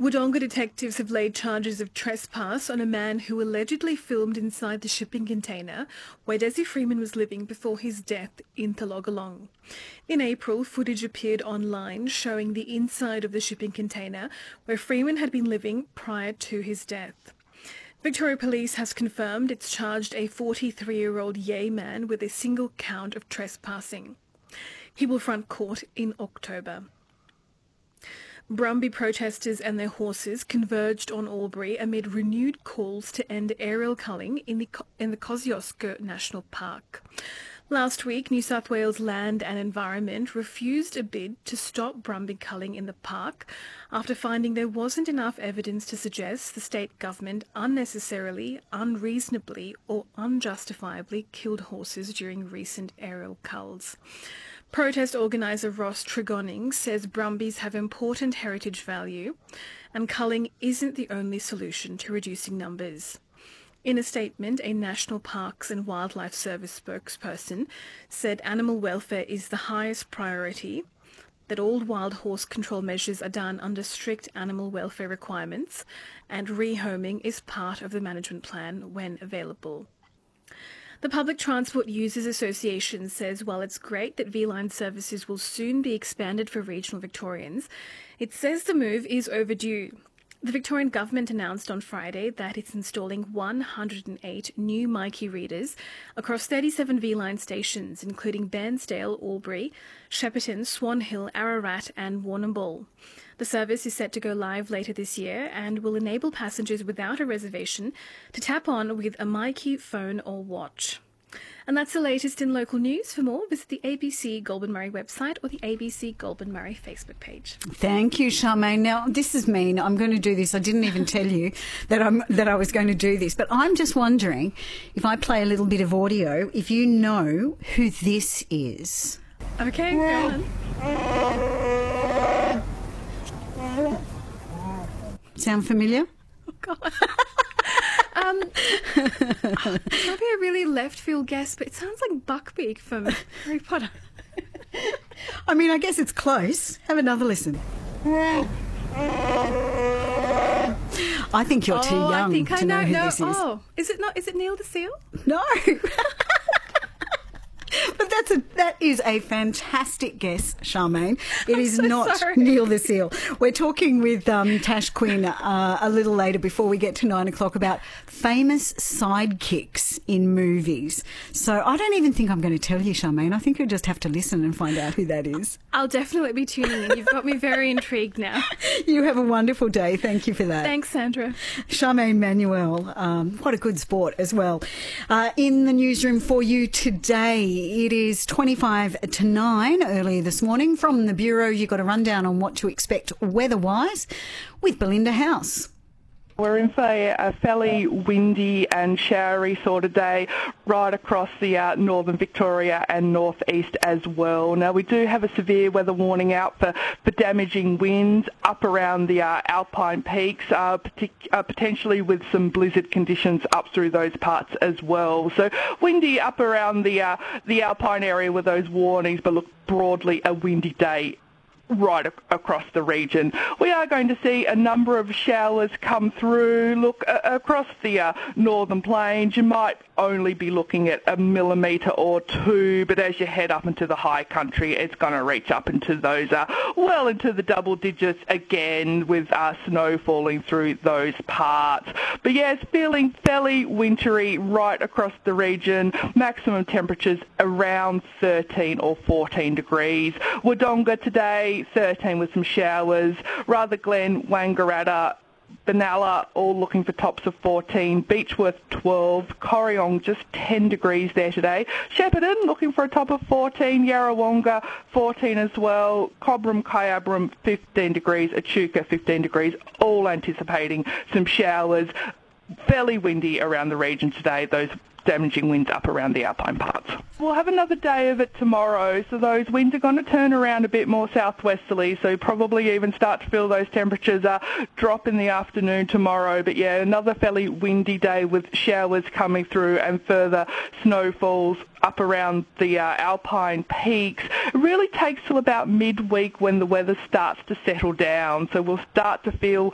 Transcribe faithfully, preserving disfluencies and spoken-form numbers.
Wodonga detectives have laid charges of trespass on a man who allegedly filmed inside the shipping container where Desi Freeman was living before his death in Talogalong. In April, footage appeared online showing the inside of the shipping container where Freeman had been living prior to his death. Victoria Police has confirmed it's charged a forty-three-year-old Yei man with a single count of trespassing. He will front court in October. Brumby protesters and their horses converged on Albury amid renewed calls to end aerial culling in the, in the Kosciuszko National Park. Last week, New South Wales Land and Environment refused a bid to stop Brumby culling in the park after finding there wasn't enough evidence to suggest the state government unnecessarily, unreasonably or unjustifiably killed horses during recent aerial culls. Protest organiser Ross Tregonning says brumbies have important heritage value and culling isn't the only solution to reducing numbers. In a statement, a National Parks and Wildlife Service spokesperson said animal welfare is the highest priority, that all wild horse control measures are done under strict animal welfare requirements, and rehoming is part of the management plan when available. The Public Transport Users Association says while it's great that V-Line services will soon be expanded for regional Victorians, it says the move is overdue. The Victorian Government announced on Friday that it's installing one hundred eight new Myki readers across thirty-seven V-Line stations, including Bairnsdale, Albury, Shepparton, Swan Hill, Ararat and Warrnambool. The service is set to go live later this year and will enable passengers without a reservation to tap on with a Myki phone or watch. And that's the latest in local news. For more, visit the A B C Goulburn Murray website or the A B C Goulburn Murray Facebook page. Thank you, Charmaine. Now, this is mean. I'm going to do this. I didn't even tell you that I'm that I was going to do this, but I'm just wondering if I play a little bit of audio, if you know who this is. Okay, go on. Sound familiar? Oh, God. Um, probably a really left field guess, but it sounds like Buckbeak from Harry Potter. I mean, I guess it's close. Have another listen. I think you're too oh, young I think to I know, know, who no, this is. Oh, is it not? Is it Neil the Seal? No. But that's a, that is a fantastic guess, Charmaine. It I'm is so not sorry. Neil the Seal. We're talking with um, Tash Quinn uh, a little later before we get to nine o'clock about famous sidekicks in movies. So I don't even think I'm going to tell you, Charmaine. I think you'll just have to listen and find out who that is. I'll definitely be tuning in. You've got me very intrigued now. You have a wonderful day. Thank you for that. Thanks, Sandra. Charmaine Manuel, um, what a good sport as well. Uh, in the newsroom for you today, it is twenty-five to nine earlier this morning. From the Bureau, you got a rundown on what to expect weather-wise with Belinda House. We're in for a, a fairly windy and showery sort of day right across the uh, northern Victoria and northeast as well. Now, we do have a severe weather warning out for, for damaging winds up around the uh, Alpine peaks, uh, partic- uh, potentially with some blizzard conditions up through those parts as well. So windy up around the, uh, the Alpine area with those warnings, but look, broadly a windy day right ac- across the region. We are going to see a number of showers come through. Look, uh, across the uh, northern plains, you might only be looking at a millimetre or two, but as you head up into the high country, it's going to reach up into those, uh, well into the double digits again with uh, snow falling through those parts. But yeah, it's feeling fairly wintry right across the region. Maximum temperatures around thirteen or fourteen degrees. Wodonga today, thirteen with some showers. Rutherglen, Wangaratta, Benalla all looking for tops of fourteen, Beechworth twelve, Corryong just ten degrees there today, Shepparton looking for a top of fourteen, Yarrawonga fourteen as well, Cobram, Kyabram fifteen degrees, Echuca fifteen degrees, all anticipating some showers. Fairly windy around the region today, those damaging winds up around the alpine parts. We'll have another day of it tomorrow, so those winds are going to turn around a bit more southwesterly, so probably even start to feel those temperatures uh, drop in the afternoon tomorrow. But yeah, another fairly windy day with showers coming through and further snowfalls up around the uh, alpine peaks. It really takes till about midweek when the weather starts to settle down, so we'll start to feel